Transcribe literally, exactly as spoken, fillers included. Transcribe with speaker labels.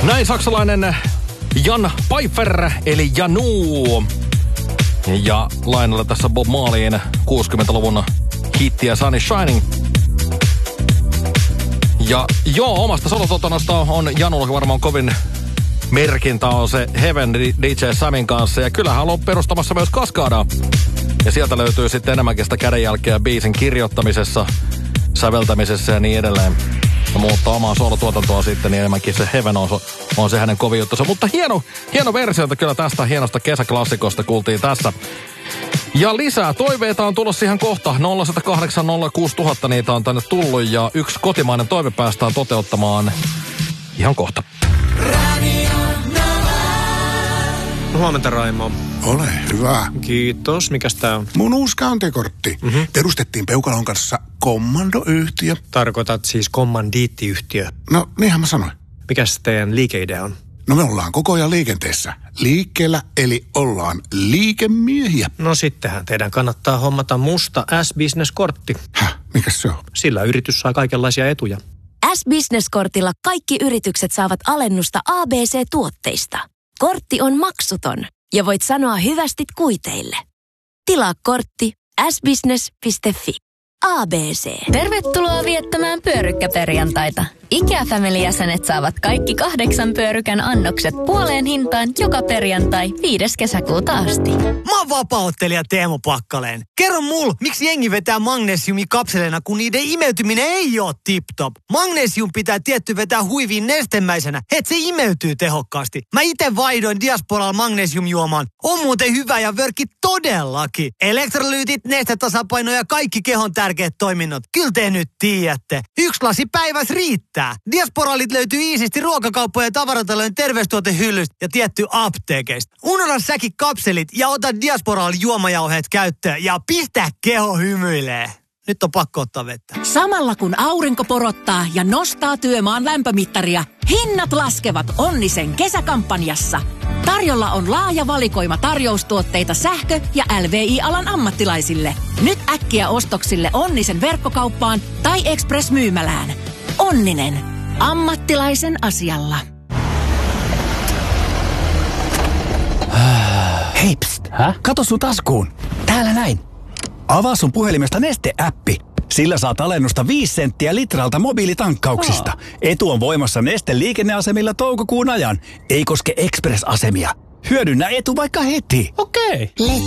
Speaker 1: Näin saksalainen Jan Pfeiffer, eli Janu. Ja lainalla tässä Bob Marleyin kuusikymmentäluvun hittiä Sun is Shining. Ja joo, omasta solotuotannosta on Janulla varmaan kovin merkintä on se Heaven D J Samin kanssa. Ja kyllähän hän on perustamassa myös Kaskadaa. Ja sieltä löytyy sitten enemmänkin sitä kädenjälkeä biisin kirjoittamisessa, säveltämisessä ja niin edelleen. Ja muuttaa omaa solotuotantoa sitten, niin enemmänkin se Heaven on, on se hänen kovin juttunsa. Mutta hieno, hieno versiota kyllä tästä hienosta kesäklassikosta kuultiin tässä. Ja lisää toiveita on tulossa ihan kohta. nolla yksi nolla kahdeksan nolla kuusi nolla nolla nolla niitä on tänne tullut ja yksi kotimainen toive päästään toteuttamaan ihan kohta.
Speaker 2: Huomenta, Raimo.
Speaker 3: Ole hyvä.
Speaker 2: Kiitos. Mikäs tää on?
Speaker 3: Mun uusi kantekortti. Mm-hmm. Perustettiin Peukalon kanssa kommandoyhtiö.
Speaker 2: Tarkoitat siis kommandiittiyhtiö.
Speaker 3: No, niinhän mä sanoin.
Speaker 2: Mikäs teidän liikeidea on?
Speaker 3: No me ollaan koko ajan liikenteessä. Liikkeellä, eli ollaan liikemiehiä.
Speaker 2: No sittenhän teidän kannattaa hommata musta S-Business-kortti.
Speaker 3: Häh? Mikäs se on?
Speaker 2: Sillä yritys saa kaikenlaisia etuja.
Speaker 4: S-Business-kortilla kaikki yritykset saavat alennusta A B C-tuotteista. Kortti on maksuton ja voit sanoa hyvästit kuiteille. Tilaa kortti s business piste f i. A B C.
Speaker 5: Tervetuloa viettämään pyörykkäperjantaita. IKEA-family-jäsenet saavat kaikki kahdeksan pyörykän annokset puoleen hintaan joka perjantai viides kesäkuuta asti.
Speaker 6: Mä oon vapaa-ottelija Teemu Pakkaleen. Kerro mul, miksi jengi vetää magnesiumia kapseleina, kun niiden imeytyminen ei oo tip-top. Magnesium pitää tietty vetää huiviin nestemäisenä, et se imeytyy tehokkaasti. Mä ite vaihdoin Diasporalla magnesiumjuomaan. On muuten hyvä ja vörkki todellakin. Elektrolyytit, nestetasapaino ja kaikki kehon tärkeät toiminnot. Kyllä te nyt tiedätte. Yksi lasi päivässä riittää. Diasporalit löytyy iisisti ruokakauppojen ja tavaratalojen terveystuotehyllystä ja tietty apteekeista. Unohda säkin kapselit ja ota Diasporal juomajauheet käyttöön ja pistä keho hymyilee. Nyt on pakko ottaa vettä.
Speaker 7: Samalla kun aurinko porottaa ja nostaa työmaan lämpömittaria, hinnat laskevat Onnisen kesäkampanjassa. Tarjolla on laaja valikoima tarjoustuotteita sähkö- ja L V I-alan ammattilaisille. Nyt äkkiä ostoksille Onnisen verkkokauppaan tai Express-myymälään. Onninen. Ammattilaisen asialla.
Speaker 8: Hei, pst. Hä? Kato sun taskuun. Täällä näin. Avaa sun puhelimesta Neste-äppi. Sillä saat alennusta viisi senttiä litralta mobiilitankkauksista. Oh. Etu on voimassa Neste liikenneasemilla toukokuun ajan. Ei koske Express-asemia. Hyödynnä etu vaikka heti.
Speaker 2: Okei. Okay.